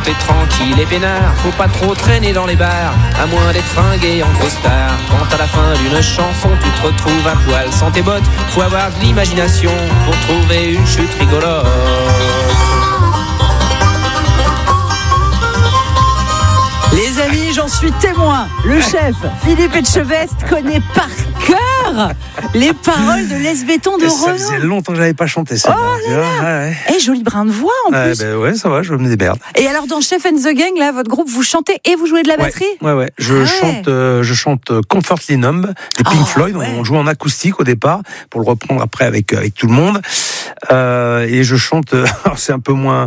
et tranquille et peinard. Faut pas trop traîner dans les bars, à moins d'être fringué en costard. Quand à la fin d'une chanson tu te retrouves à poil sans tes bottes, faut avoir de l'imagination pour trouver une chute rigolote. Les amis, j'en suis témoin. Le chef, Philippe Etchebest, connaît par cœur les paroles de Laisse Béton de Renaud. Ça faisait longtemps que je n'avais pas chanté ça. Oh là là. Eh, joli brin de voix en plus. Ouais, ça va, je me démerde. Et alors dans Chef and the Gang, là, votre groupe, vous chantez et vous jouez de la batterie ? Ouais. Je chante Comfortably Numb des Pink Floyd. Ouais. On joue en acoustique au départ pour le reprendre après avec tout le monde. Et je chante, alors c'est un peu moins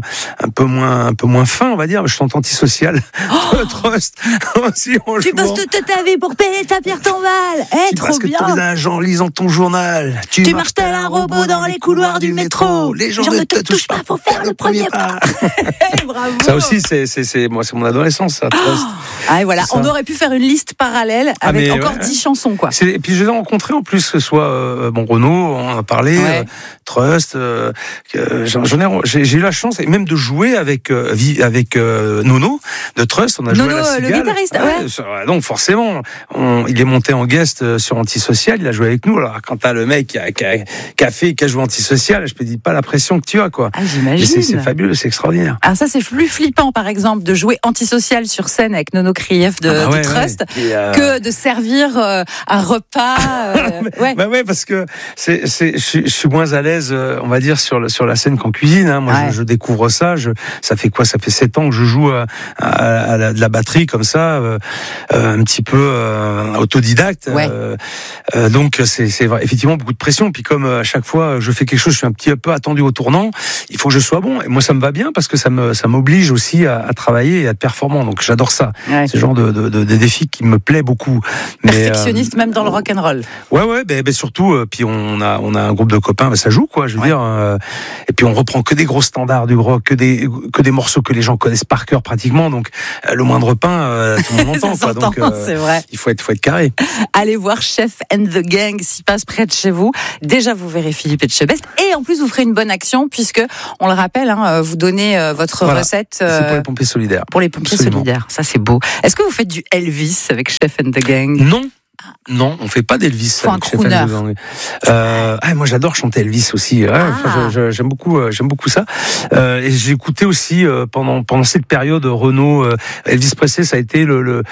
fin, on va dire, mais je chante Antisocial. Trust. Aussi, tu bosses toute ta vie pour payer ta pierre tombale. Trop bien. Parce que ton âge en lisant ton journal. Tu marches tel un robot dans les couloirs du métro. Les gens ne te touchent pas, faut faire le premier pas. Bravo. Ça aussi, c'est mon adolescence, ça. Trust. Et voilà, on aurait pu faire une liste parallèle avec encore 10 chansons, quoi. Et puis je les ai rencontrés en plus, que ce soit Renaud, on en a parlé, Trust. J'ai eu la chance et même de jouer avec Nono de Trust. On a joué à la Cigale. Le guitariste. Donc forcément, il est monté en guest sur Antisocial. Il a joué avec nous. Alors quand t'as le mec qui a joué Antisocial, je te dis pas la pression que tu as, quoi. J'imagine. C'est fabuleux, c'est extraordinaire. Alors ça, c'est plus flippant, par exemple, de jouer Antisocial sur scène avec Nono Krief de Trust que de servir un repas. Parce que je suis moins à l'aise, on va dire, sur la scène qu'en cuisine. Hein. Moi, je découvre ça. Ça fait 7 ans que je joue de la batterie comme ça, un petit peu autodidacte. Donc c'est effectivement beaucoup de pression. Puis comme à chaque fois je fais quelque chose, je suis un petit peu attendu au tournant. Il faut que je sois bon. Et moi, ça me va bien parce que ça m'oblige aussi à travailler et à être performant. Donc j'adore ça. C'est le genre de défi qui me plaît beaucoup. Perfectionniste même dans le rock and roll. Surtout. Puis on a un groupe de copains. Ça joue, quoi. Je veux dire. Et puis on reprend que des gros standards du rock, que des morceaux que les gens connaissent par cœur pratiquement. Donc le moindre pain, tout le monde entend. Ça s'entend, donc c'est vrai. Il faut être carré. Allez voir Chef and the Gang s'y passe près de chez vous. Déjà, vous verrez Philippe Etchebest. Et en plus, vous ferez une bonne action puisque, on le rappelle, vous donnez votre recette. C'est pour les pompiers solidaires. Pour les pompiers solidaires. Ça, c'est beau. Est-ce que vous faites du Elvis avec Chef and the Gang ? Non, on fait pas d'Elvis. Faut un crooner. Moi, j'adore chanter Elvis aussi. J'aime beaucoup ça. Et j'ai écouté aussi pendant cette période Renaud, Elvis Presley, ça a été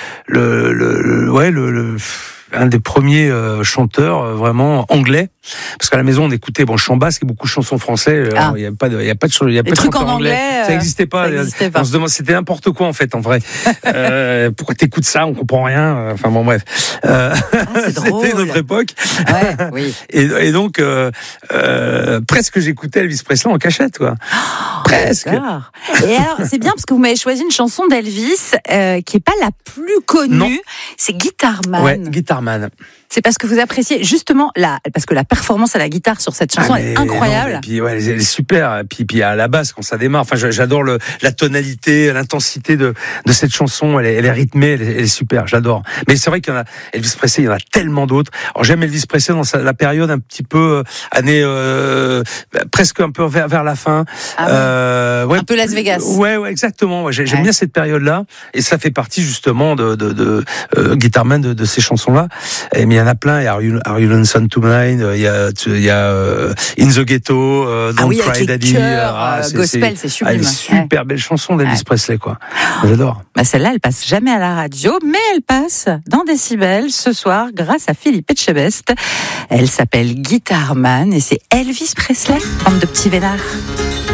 un des premiers chanteurs vraiment anglais, parce qu'à la maison on écoutait chant basque et beaucoup de chansons français. Il y a pas de trucs en anglais. Ça n'existait pas. On se demande, c'était n'importe quoi en fait, en vrai. Pourquoi t'écoutes ça, on comprend rien. Enfin bon, bref. C'était notre époque. Oui. Et donc presque j'écoutais Elvis Presley en cachette, quoi. Presque. D'accord. Et alors c'est bien parce que vous m'avez choisi une chanson d'Elvis qui est pas la plus connue. Non. C'est Guitar Man. Ouais, Guitar Man. C'est parce que vous appréciez justement parce que la performance à la guitare sur cette chanson est incroyable. Et puis elle est super. Et puis à la basse quand ça démarre. Enfin, j'adore la tonalité, l'intensité de cette chanson. Elle est rythmée, elle est super. J'adore. Mais c'est vrai qu'il y en a Elvis Presley, il y en a tellement d'autres. Alors j'aime Elvis Presley dans la période un petit peu année presque un peu vers la fin. Un peu Las Vegas. Ouais, exactement. J'aime bien cette période-là. Et ça fait partie justement de Guitar Man, de ces chansons-là. Mais il y en a plein. Il y a Are You Lonesome Tonight, il y a In the Ghetto, Don't Cry Daddy. Gospel, c'est sublime. Une super belle chanson d'Elvis Presley, quoi. J'adore. Celle-là, elle passe jamais à la radio, mais elle passe dans Décibel ce soir grâce à Philippe Etchebest. Elle s'appelle Guitar Man et c'est Elvis Presley, bande de petits vénards.